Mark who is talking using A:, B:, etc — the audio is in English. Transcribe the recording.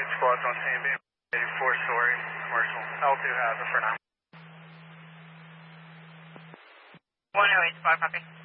A: Squad's on CMB, 84-story commercial. L2 has it for now.
B: 108 spot, copy.